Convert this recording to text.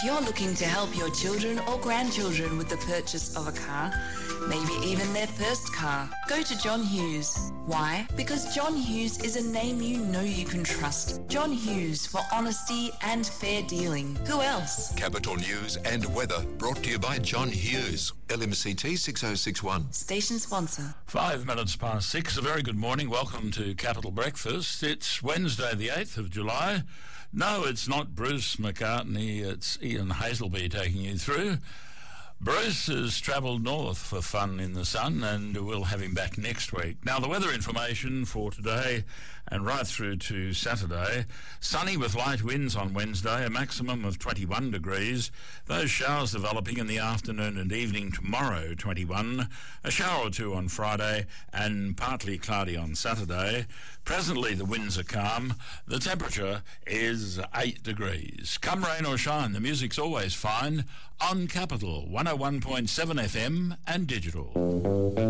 If you're looking to help your children or grandchildren with the purchase of a car, maybe even their first car, go to John Hughes. Why? Because John Hughes is a name you know you can trust. John Hughes, for honesty and fair dealing. Who else? Capital News and weather brought to you by John Hughes. LMCT 6061. Station sponsor. 5 minutes past 6. A very good morning. Welcome to Capital Breakfast. It's Wednesday the 8th of July. No, it's not Bruce McCartney. It's Ian Hazelby taking you through. Bruce has travelled north for fun in the sun, and we'll have him back next week. Now, the weather information for today and right through to Saturday. Sunny with light winds on Wednesday, a maximum of 21 degrees. Those showers developing in the afternoon and evening tomorrow, 21. A shower or two on Friday and partly cloudy on Saturday. Presently, the winds are calm. The temperature is 8 degrees. Come rain or shine, the music's always fine on Capital 101.7 FM and digital.